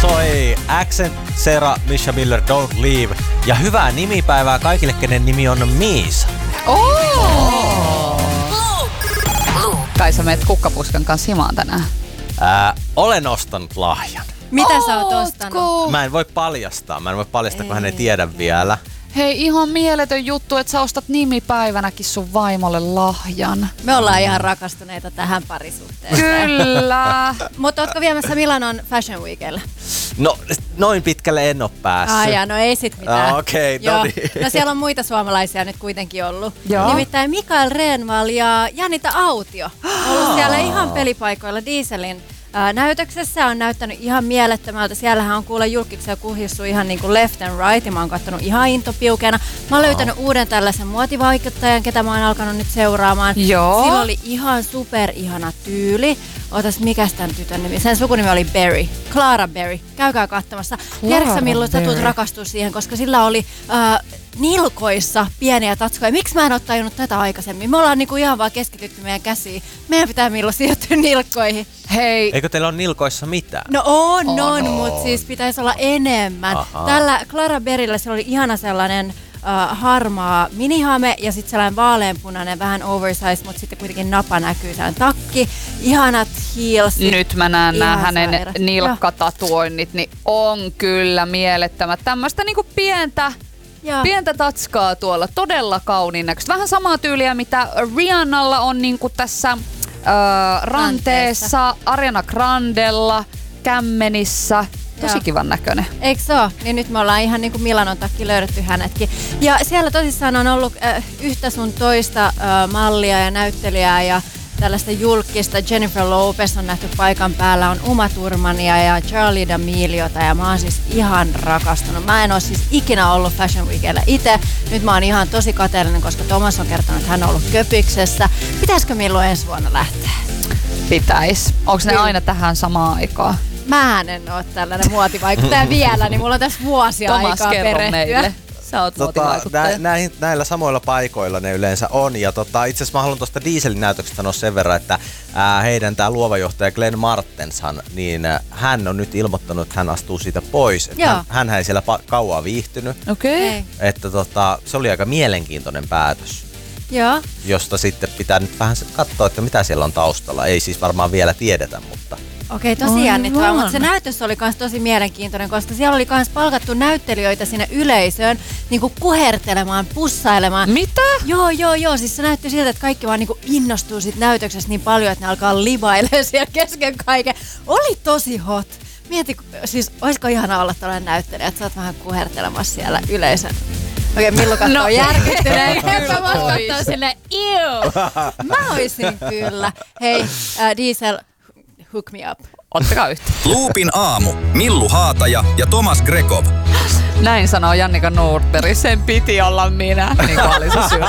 soi Accent, Sarah, Misha Miller, Don't Leave. Ja hyvää nimipäivää kaikille, kenen nimi on Miisa. Kai sä meet kukkapuskan kanssa himaan tänään. Olen ostanut lahjan. Mitä sä oot ostanut? Mä en voi paljastaa, kun hän ei tiedä vielä. Hei, ihan mieletön juttu, että sä ostat nimipäivänäkin sun vaimolle lahjan. Me ollaan ihan rakastuneita tähän parisuhteeseen. Kyllä. Mutta ootko viemässä Milanon Fashion Weekillä? No, noin pitkälle en oo päässyt. No ei sit mitään. Okei, no niin. No siellä on muita suomalaisia nyt kuitenkin ollut. Joo. Nimittäin Mikael Renvall ja Janita Autio ollut siellä ihan pelipaikoilla Dieselin näytöksessä. On näyttänyt ihan mielettömältä. Siellähän on kuule julkiksi kuhissu ihan niin kuin left and right. Ja mä oon kattonut ihan intopiukeena. Mä oon löytänyt uuden tällaisen muotivaikuttajan, ketä mä oon alkanut nyt seuraamaan. Joo. Sillä oli ihan superihana tyyli. Ootas, mikäs tän tytön nimi? Sen sukunimi oli Berry. Clara Berry. Käykää katsomassa. Tiedätkö milloin sä tulet rakastua siihen, koska sillä oli nilkoissa pieniä tatskoja. Miksi mä en ole tajunnut tätä aikaisemmin? Me ollaan niinku ihan vaan keskitytty meidän käsiin. Meidän pitää milloin siirtyä nilkkoihin. Hei. Eikö teillä ole nilkoissa mitään? No on, mutta siis pitäisi olla enemmän. Aha. Tällä Clara Berryllä se oli ihana sellainen harmaa minihame ja sitten sellainen vaaleanpunainen, vähän oversize, mutta sitten kuitenkin napa näkyy, sellainen takki, ihanat heelsit. Nyt mä näen nämä Ihan hänen sairas. nilkkatatuoinnit, niin on kyllä mielettömät. Tämmöistä niinku pientä tatskaa tuolla, todella kauniin näköistä. Vähän samaa tyyliä, mitä Rihannalla on niinku tässä ranteessa, Ariana Grandella, kämmenissä. Tosi kivan näköinen. Eikö se ole? Niin nyt me ollaan ihan niin kuin Milanon takki löydetty hänetkin. Ja siellä tosissaan on ollut yhtä sun toista mallia ja näyttelijää ja tällaista julkista. Jennifer Lopez on nähty paikan päällä, on Uma Thurmania ja Charlie D'Ameliota ja mä oon siis ihan rakastunut. Mä en oo siis ikinä ollut Fashion Weekillä itse. Nyt mä oon ihan tosi kateellinen, koska Thomas on kertonut, että hän on ollut Köpyksessä. Pitäisikö milloin ensi vuonna lähteä? Pitäis. Onks ne aina tähän samaan aikaan? Mä en oo tällainen muotivaikuttaja vielä, niin mulla on tässä vuosia Thomas, aikaa kerro perehtyä. meille. Sä oot muotivaikuttaja. Näillä samoilla paikoilla ne yleensä on. Ja itse asiassa mä haluan tuosta Dieselin näytöksestä sanoa sen verran, että heidän tää luova johtaja Glenn Martenshan, niin hän on nyt ilmoittanut, että hän astuu siitä pois. Hän ei siellä kauaa viihtynyt. Okei. Että se oli aika mielenkiintoinen päätös. Joo. Josta sitten pitää nyt vähän katsoa, että mitä siellä on taustalla. Ei siis varmaan vielä tiedetä, mutta... Okei, tosi jännittävää, mutta se näytös oli myös tosi mielenkiintoinen, koska siellä oli myös palkattu näyttelijöitä sinne yleisöön niinku kuhertelemaan, pussailemaan. Mitä? Joo, siis se näytti siltä, että kaikki vaan niinku innostuu siitä näytöksestä niin paljon, että ne alkaa livailemaan siellä kesken kaiken. Oli tosi hot. Mieti, siis olisiko ihanaa olla tällainen näyttelijä, että sä oot vähän kuhertelemassa siellä yleisön. Okei, Millu kattoo järkyttyneen. Mä kattoo silleen, mä oisin kyllä. Hei, Diesel, hook me up. Ottakaa yhtä. Loopin aamu. Millu Haataja ja Thomas Grekov. Näin sanoo Jannika Nordberg. Sen piti olla minä. Niin kuin oli se syy.